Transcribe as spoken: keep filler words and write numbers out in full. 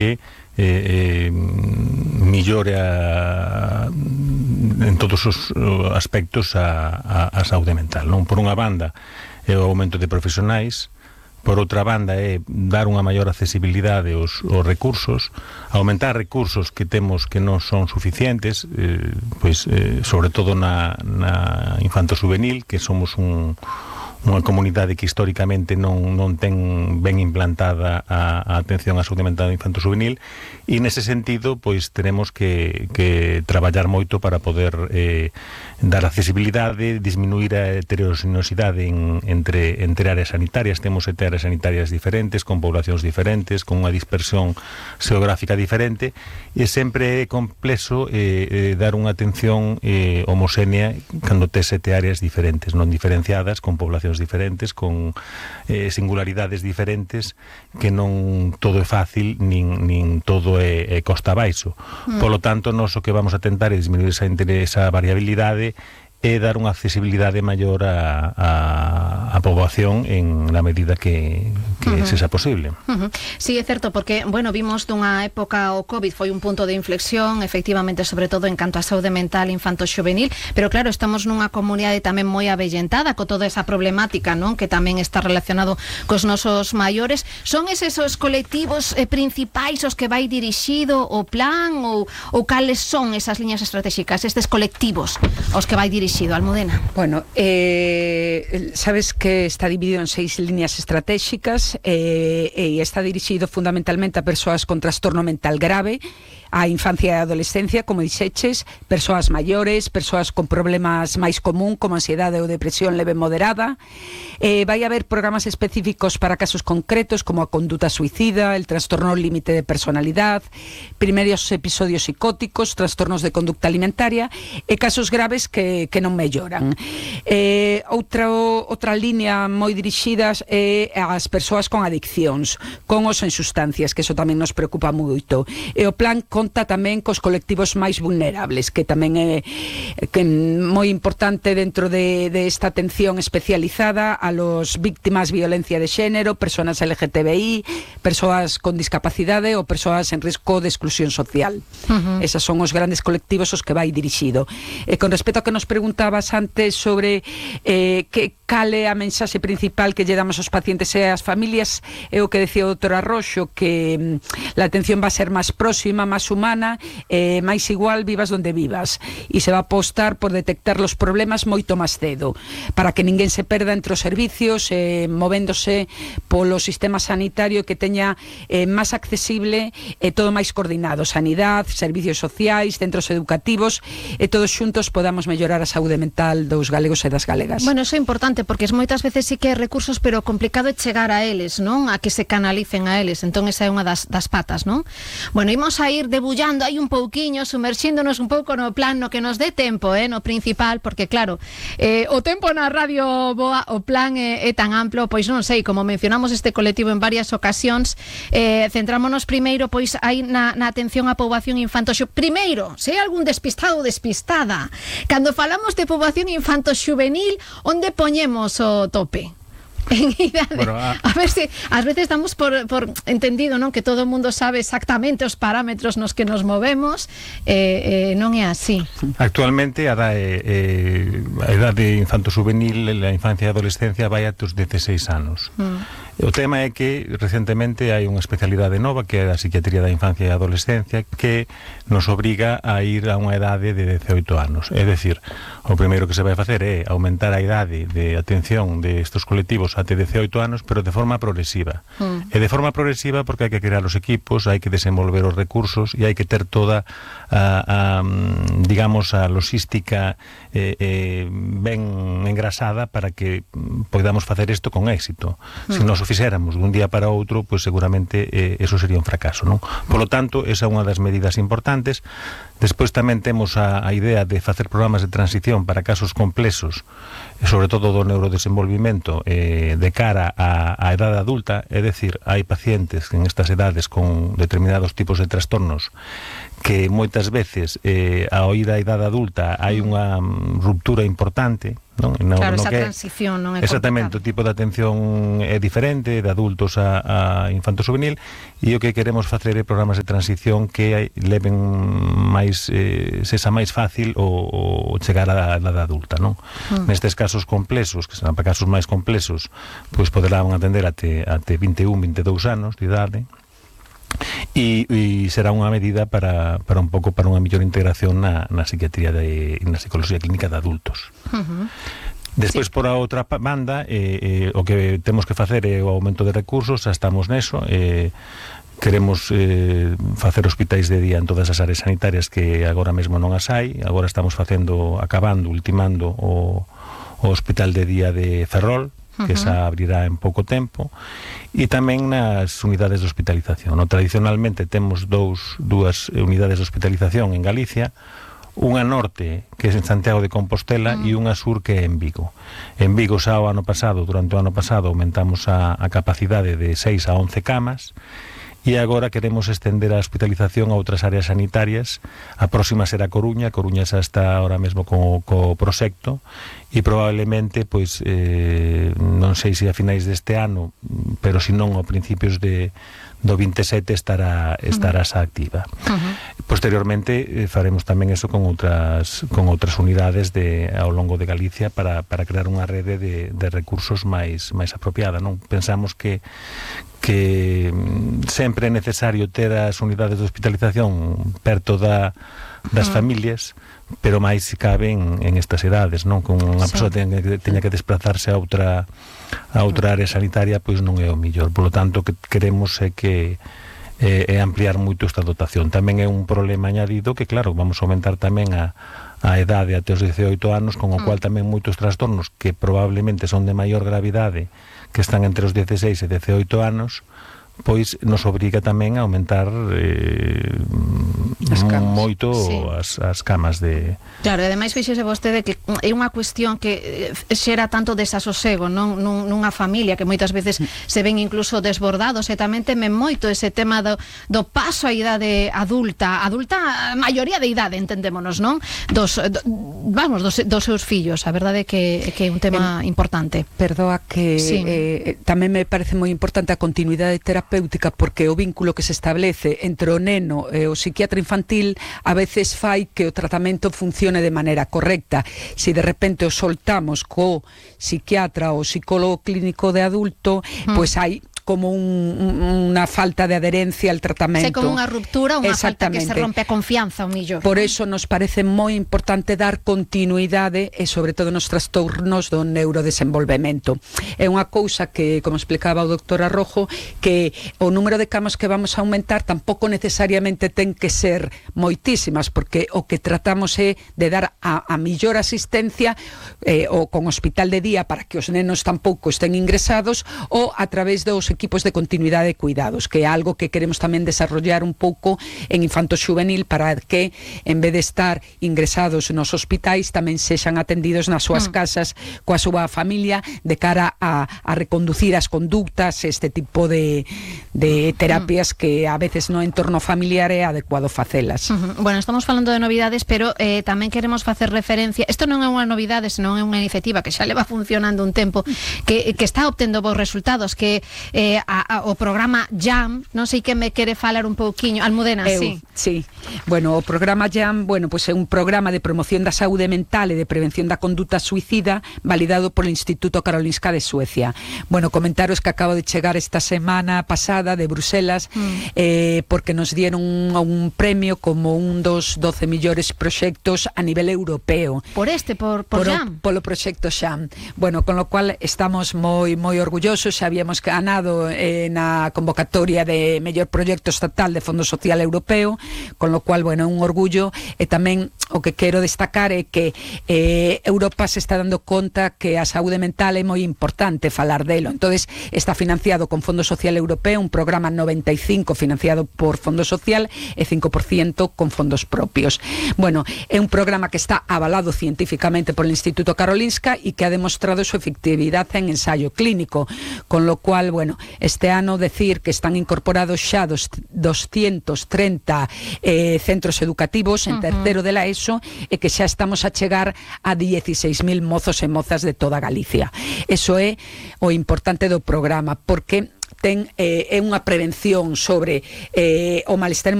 que eh, eh, millore a, en todos os aspectos a, a, a saúde mental, non? Por unha banda é o aumento de profesionais, por outra banda é dar unha maior accesibilidade aos, aos recursos, aumentar recursos que temos que non son suficientes, eh, pois eh, sobre todo na, na infanto-juvenil, que somos un unha comunidade que históricamente non, non ten ben implantada a, a atención á saúde mental infanto-juvenil, e nese sentido pois tenemos que, que traballar moito para poder eh, dar accesibilidade, disminuir a heteroxeneosidade en, entre, entre áreas sanitarias. Temos sete áreas sanitarias diferentes, con poblacións diferentes, con unha dispersión xeográfica diferente, e sempre é complexo eh, eh, dar unha atención eh, homoxénea cando tes sete áreas diferentes, non diferenciadas, con poblacións diferentes, con eh, singularidades diferentes, que non todo é fácil, nin, nin todo é, é costa abaixo. Mm. Polo tanto, nos o que vamos a tentar é disminuir esa, esa variabilidade e dar unha accesibilidade maior a, a, a poboación en la medida que, que uh-huh. sexa posible. Uh-huh. Sí, é certo, porque, bueno, vimos dunha época o COVID foi un punto de inflexión, efectivamente, sobre todo en canto a saúde mental infanto-xuvenil, pero claro, estamos nunha comunidade tamén moi avellentada co toda esa problemática, non? Que tamén está relacionado cos nosos maiores. Son eses os colectivos eh, principais os que vai dirixido o plan, ou, ou cales son esas liñas estratégicas, estes colectivos os que vai dirixido? Almudena. Bueno, eh, sabes que está dividido en seis líneas estratégicas eh, e está dirixido fundamentalmente a persoas con trastorno mental grave, a infancia e adolescencia, como dixeches, persoas maiores, persoas con problemas máis común, como ansiedade ou depresión leve moderada. Eh, vai haber programas específicos para casos concretos, como a conduta suicida, el trastorno límite de personalidade, primeiros episodios psicóticos, trastornos de conducta alimentaria e casos graves que, que non melloran. Eh, outra, outra línea moi dirixidas é ás persoas con adiccións, con os en sustancias, que eso tamén nos preocupa moito. E o plan conta tamén cos colectivos máis vulnerables, que tamén é que moi importante dentro de, de esta atención especializada a los víctimas de violencia de xénero, persoas L G T B I, persoas con discapacidade ou persoas en risco de exclusión social. Uh-huh. Esas son os grandes colectivos os que vai dirixido. E con respecto a que nos preguntabas antes sobre eh, que cale a mensaxe principal que lle damos aos pacientes e ás familias, é o que decía o doutor Arroxo, que mm, la atención va a ser máis próxima, máis humana, eh, máis igual vivas donde vivas, e se va a apostar por detectar los problemas moito máis cedo, para que ninguén se perda entre os servicios, eh, movéndose polo sistema sanitario que teña eh, máis accesible e eh, todo máis coordinado, sanidade, servicios sociais, centros educativos, e todos xuntos podamos mellorar a saúde mental dos galegos e das galegas. Bueno, eso é importante, porque moitas veces sí que hai recursos, pero complicado é chegar a eles, non? A que se canalicen a eles, entón esa é unha das, das patas, non? Bueno, imos a ir debullando aí un pouquiño, sumerxíndonos un pouco no plan no que nos dé tempo, eh, no principal, porque claro, eh, o tempo na radio boa, o plan é, é tan amplo, pois non sei, como mencionamos este colectivo en varias ocasións, eh, centrámonos primeiro pois aí na, na atención á poboación infanto-xuvenil. Primeiro, se hai algún despistado ou despistada, cando falamos de poboación infanto-xuvenil, onde poñemos o tope? En idade. Bueno, a... a ver se ás veces estamos por, por entendido, non, que todo o mundo sabe exactamente os parámetros nos que nos movemos, eh, eh, non é así. Actualmente a idade, eh, a idade infanto-juvenil, a infancia e a adolescencia vai ata os dezaseis anos. Mm. O tema é que recentemente hai unha especialidade nova, que é a psiquiatría da infancia e a adolescencia, que nos obriga a ir a unha idade de dezaoito anos. É dicir, o primeiro que se vai facer é aumentar a idade de atención de estos colectivos até dezaoito anos, pero de forma progresiva. Mm. E de forma progresiva porque hai que crear os equipos, hai que desenvolver os recursos e hai que ter toda a, a digamos, a logística eh, eh, ben engrasada para que podamos facer isto con éxito. Mm. Se nos o fixéramos dun día para outro, pois seguramente eh, eso sería un fracaso, non? Polo tanto, esa é unha das medidas importantes. Despois tamén temos a, a idea de facer programas de transición para casos complexos, sobre todo do neurodesenvolvimento, eh, de cara á, á edade adulta, é dicir, hai pacientes en estas edades con determinados tipos de trastornos que moitas veces eh, ao ir á idade adulta hai unha ruptura importante non? No, claro, no esa que transición non é exactamente, o tipo de atención é diferente de adultos a, a infanto juvenil, e o que queremos facer é programas de transición que leven máis eh, sexa máis fácil o, o chegar á idade adulta, non? Mm. Nestes casos complexos, que serán para casos máis complexos, pois poderán atender até, até vinte e un, vinte e dous anos de idade, e, e será unha medida para, para un pouco para unha mellor integración na, na psiquiatría de, na psicología clínica de adultos. Uh-huh. Despois, sí. Por a outra banda, eh, eh, o que temos que facer é o aumento de recursos, xa estamos neso, eh, queremos eh, facer hospitais de día en todas as áreas sanitarias que agora mesmo non as hai. Agora estamos facendo, acabando, ultimando o, o hospital de día de Ferrol, que uh-huh. xa abrirá en pouco tempo, e tamén nas unidades de hospitalización. No, tradicionalmente temos dous, dúas unidades de hospitalización en Galicia, unha norte, que é en Santiago de Compostela, uh-huh. e unha sur, que é en Vigo. En Vigo xa o ano pasado, durante o ano pasado, aumentamos a, a capacidade de seis a once camas, e agora queremos estender a hospitalización a outras áreas sanitarias. A próxima será Coruña. Coruña xa está ahora mesmo co, co proxecto, e probablemente, pois, eh, non sei se a finais deste ano, pero se non a principios de do vinte e sete estará estará xa activa. Uh-huh. Posteriormente eh, faremos tamén eso con outras con outras unidades de ao longo de Galicia para, para crear unha rede de, de recursos máis máis apropiada, non? Pensamos que que sempre é necesario ter as unidades de hospitalización perto da das uh-huh. familias, pero máis se cabe en, en estas edades, non? Con unha sí. persoa teña que, teña que desplazarse a outra a outra área sanitaria, pois non é o mellor. Por lo tanto, que queremos é que é, é ampliar moito esta dotación. Tamén é un problema añadido que, claro, vamos a aumentar tamén a, a edade até os diecioito anos, con o cual tamén moitos trastornos que probablemente son de maior gravidade, que están entre os dieciséis e diecioito anos, pois nos obriga tamén a aumentar eh, moito sí. as, as camas de... Claro, e ademais fíxese vostede que é unha cuestión que xera tanto desasosego, non, nun, nunha familia que moitas veces se ven incluso desbordados, e tamén temen moito ese tema do, do paso á idade adulta, adulta a maioría de idade, entendémonos, non? Dos, do, vamos, dos, dos seus fillos, a verdade é que, que é un tema en, importante. Perdoa que sí. eh, tamén me parece moi importante a continuidade terapéutica, porque o vínculo que se establece entre o neno e o psiquiatra infantil a veces fai que o tratamento funcione de maneira correcta. Se de repente o soltamos co psiquiatra ou psicólogo clínico de adulto, mm. pois hai como un, unha falta de adherencia al tratamento. Se como unha ruptura, unha falta que se rompe a confianza, o millor. Por eso nos parece moi importante dar continuidade, e sobre todo nos trastornos do neurodesenvolvemento. É unha cousa que, como explicaba o doctor Arrojo, que o número de camas que vamos a aumentar tampouco necesariamente ten que ser moitísimas, porque o que tratamos é de dar a, a millor asistencia eh, ou con hospital de día para que os nenos tampouco estén ingresados, ou a través dos equipos de continuidade de cuidados, que é algo que queremos tamén desarrollar un pouco en infanto xuvenil, para que en vez de estar ingresados nos hospitais tamén sexan atendidos nas súas mm. casas coa súa familia, de cara a, a reconducir as conductas, este tipo de, de terapias mm. que a veces no entorno familiar é adecuado facelas. Uh-huh. Bueno, estamos falando de novidades, pero eh, tamén queremos facer referencia, isto non é unha novidade, senón é unha iniciativa que xa leva funcionando un tempo, que, que está obtendo bons resultados, que eh, a, a, o programa Jam, non sei que me quere falar un pouquiño, Almudena, Eu, sí. Sí, bueno, o programa Jam, bueno, pues é un programa de promoción da saúde mental e de prevención da conduta suicida, validado polo Instituto Karolinska de Suecia. Bueno, comentaros que acabo de chegar esta semana pasada de Bruselas, mm. eh, porque nos dieron un, un premio como un dos doce millores proxectos a nivel europeo. Por este, por, por, por Jam? O, polo proxecto Jam. Bueno, con lo cual estamos moi moi orgullosos, xa habíamos ganado eh, na convocatoria de mellor proxecto estatal de Fondo Social Europeo, con lo cual, bueno, é un orgullo, e tamén o que quero destacar é que eh, Europa se está dando conta que a saúde mental é moi importante falar delo. Entonces está financiado con Fondo Social Europeo, un programa noventa e cinco financiado por Fondo Social e cinco por ciento con fondos propios. Bueno, é un programa que está avalado científicamente por el Instituto Karolinska e que ha demostrado su efectividad en ensayo clínico, con lo cual, bueno, este ano decir que están incorporados xa dos doscientos treinta eh, centros educativos en terceiro de la ESO e que xa estamos a chegar a dieciséis mil mozos e mozas de toda Galicia. Eso é o importante do programa, porque ten eh, é unha prevención sobre eh, o malestar